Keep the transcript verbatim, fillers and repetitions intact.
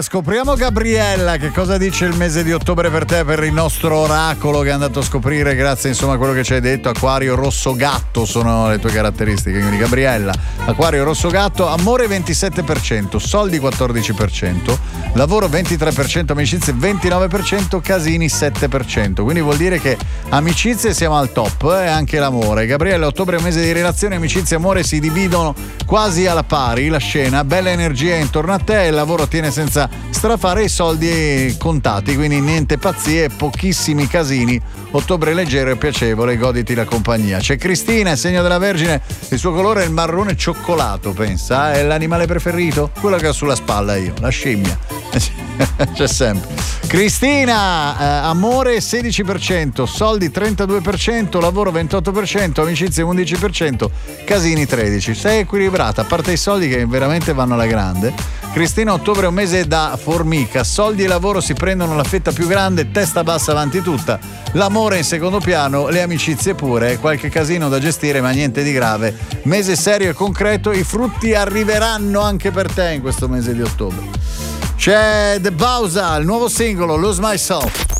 Scopriamo Gabriella, che cosa dice il mese di ottobre per te, per il nostro oracolo che è andato a scoprire grazie insomma a quello che ci hai detto. Acquario rosso gatto sono le tue caratteristiche, quindi Gabriella, Acquario rosso gatto, amore ventisette per cento, soldi quattordici per cento, lavoro ventitré per cento, amicizie ventinove per cento, casini sette per cento, quindi vuol dire che amicizie siamo al top e eh, anche l'amore. Gabriella, ottobre è un mese di relazioni, amicizie e amore si dividono quasi alla pari, la scena, bella energia intorno a te, il lavoro tiene senza strafare, i soldi contati, quindi niente pazzie, pochissimi casini, ottobre leggero e piacevole, goditi la compagnia. C'è Cristina, il segno della Vergine, il suo colore è il marrone cioccolato, pensa, è l'animale preferito? Quello che ho sulla spalla io, la scimmia. C'è sempre. Cristina, eh, amore sedici per cento, soldi trentadue per cento, lavoro ventotto per cento, amicizie undici per cento, casini tredici per cento. Sei equilibrata, a parte i soldi che veramente vanno alla grande. Cristina, ottobre è un mese da formica, soldi e lavoro si prendono la fetta più grande, testa bassa avanti tutta, l'amore in secondo piano, le amicizie pure, qualche casino da gestire ma niente di grave, mese serio e concreto, i frutti arriveranno anche per te in questo mese di ottobre. C'è The Bausa, il nuovo singolo Lose Myself.